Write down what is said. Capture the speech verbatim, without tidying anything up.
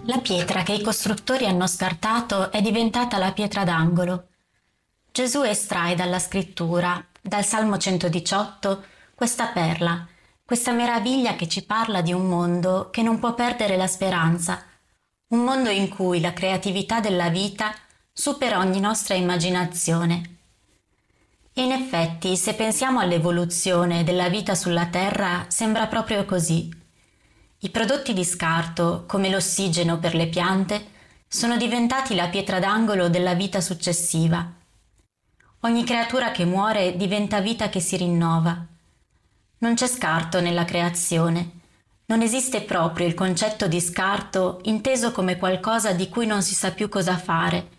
La pietra che i costruttori hanno scartato è diventata la pietra d'angolo. Gesù estrae dalla scrittura, dal Salmo centodiciotto, questa perla, questa meraviglia che ci parla di un mondo che non può perdere la speranza, un mondo in cui la creatività della vita supera ogni nostra immaginazione. E in effetti, se pensiamo all'evoluzione della vita sulla Terra, sembra proprio così. I prodotti di scarto, come l'ossigeno per le piante, sono diventati la pietra d'angolo della vita successiva. Ogni creatura che muore diventa vita che si rinnova. Non c'è scarto nella creazione. Non esiste proprio il concetto di scarto inteso come qualcosa di cui non si sa più cosa fare,